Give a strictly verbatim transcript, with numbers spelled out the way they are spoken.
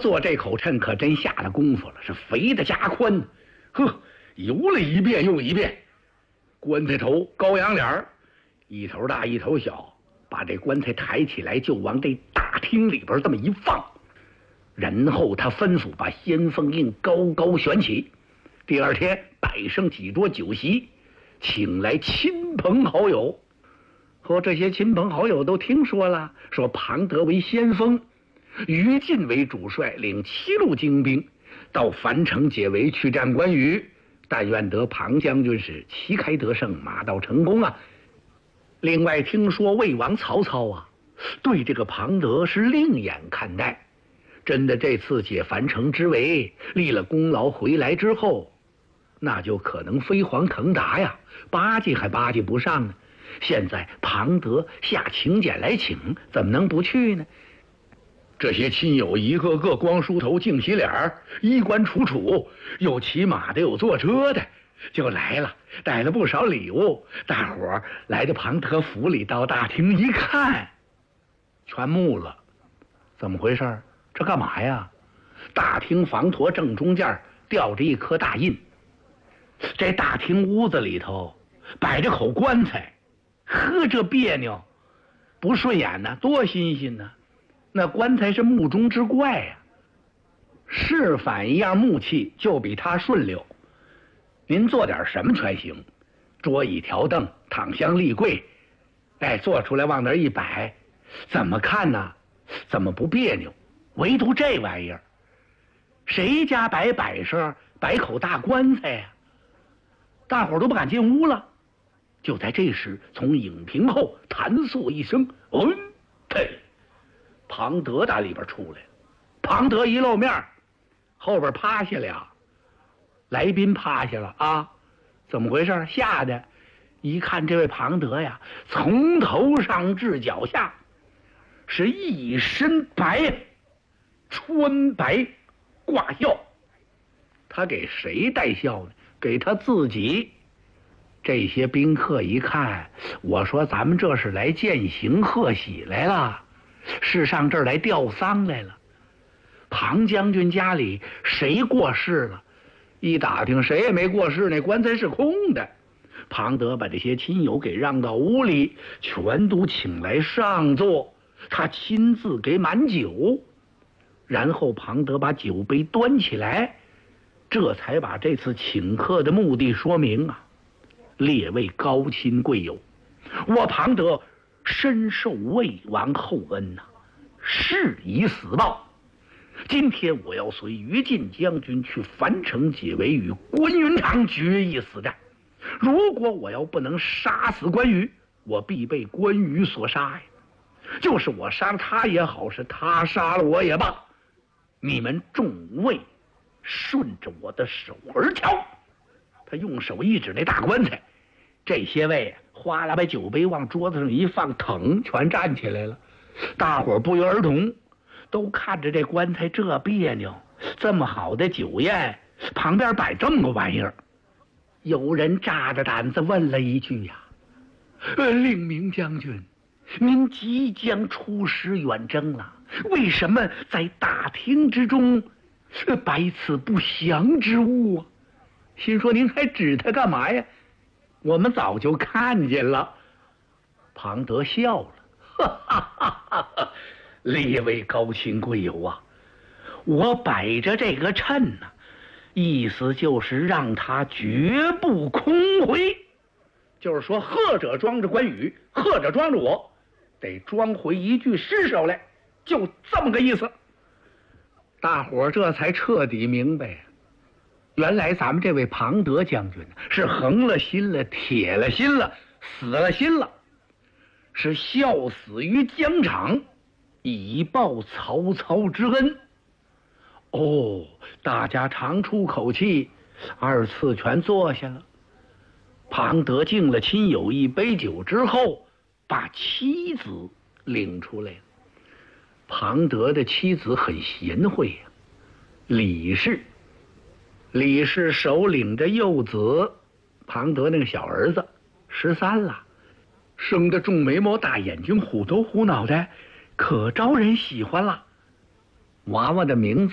做这口秤可真下了功夫了，是肥的加宽，呵，游了一遍又一遍。棺材头高仰脸，一头大一头小，把这棺材抬起来就往这大厅里边这么一放，然后他吩咐把先锋印高高悬起。第二天摆上几桌酒席，请来亲朋好友。和这些亲朋好友都听说了，说庞德为先锋，于禁为主帅，领七路精兵到樊城解围去战关羽，但愿得庞将军是旗开得胜，马到成功啊。另外听说魏王曹操啊，对这个庞德是另眼看待，真的这次解樊城之围，立了功劳回来之后，那就可能飞黄腾达呀，巴结还巴结不上呢。现在庞德下请柬来请，怎么能不去呢？这些亲友一个个光梳头净洗脸，衣冠楚楚，有骑马的有坐车的，就来了，带了不少礼物。大伙儿来到庞德府里，到大厅一看，全木了。怎么回事？这干嘛呀？大厅房坨正中间吊着一颗大印，这大厅屋子里头摆着口棺材，呵，这别扭，不顺眼呢，多新鲜呢！那棺材是目中之怪呀、啊，是反一样木器就比它顺溜。您做点什么全行，桌椅条凳、躺箱立柜，哎，做出来往那一摆，怎么看呢？怎么不别扭？唯独这玩意儿，谁家摆摆设，摆口大棺材呀、啊？大伙儿都不敢进屋了。就在这时，从影屏后弹簌一声，嗯，嘿，庞德打里边出来了。庞德一露面，后边趴下了，来宾趴下了啊！怎么回事？吓得一看这位庞德呀，从头上至脚下是一身白，穿白挂孝。他给谁戴孝呢？给他自己。这些宾客一看，我说咱们这是来饯行贺喜来了，是上这儿来吊丧来了。庞将军家里谁过世了？一打听，谁也没过世，那棺材是空的。庞德把这些亲友给让到屋里，全都请来上座，他亲自给满酒，然后庞德把酒杯端起来，这才把这次请客的目的说明啊。列位高亲贵友，我庞德深受魏王厚恩呐、啊，誓以死报。今天我要随于禁将军去樊城解围，与关云长决一死战。如果我要不能杀死关羽，我必被关羽所杀呀。就是我杀了他也好，是他杀了我也罢，你们众位顺着我的手而瞧。他用手一指那大棺材，这些位哗啦把酒杯往桌子上一放，腾全站起来了。大伙儿不约而同都看着这棺材，这别扭，这么好的酒宴旁边摆这么个玩意儿。有人扎着胆子问了一句呀、呃、令明将军，您即将出师远征了，为什么在大厅之中摆此不祥之物啊？心说您还指他干嘛呀？我们早就看见了。庞德笑了，哈哈哈哈！列位高亲贵友啊，我摆着这个秤呢、啊，意思就是让他绝不空回，就是说贺者装着关羽，贺者装着我，得装回一具尸首来，就这么个意思。大伙儿这才彻底明白，原来咱们这位庞德将军是横了心了，铁了心了，死了心了，是孝死于疆场，以报曹操之恩。哦，大家长出口气，二次全坐下了。庞德敬了亲友一杯酒之后，把妻子领出来了。庞德的妻子很贤惠呀、啊，李氏。李氏手领着幼子，庞德那个小儿子十三了，生的重眉毛大眼睛，虎头虎脑的，可招人喜欢了。娃娃的名字